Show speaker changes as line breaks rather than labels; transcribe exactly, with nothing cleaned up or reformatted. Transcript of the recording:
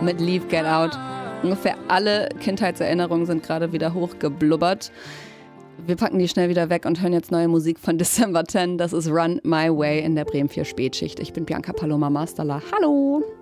mit Leave, Get Out. Ungefähr alle Kindheitserinnerungen sind gerade wieder hochgeblubbert. Wir packen die schnell wieder weg und hören jetzt neue Musik von December zehn. Das ist Run My Way in der Bremen vier Spätschicht. Ich bin Bianca Paloma Masterla. Hallo!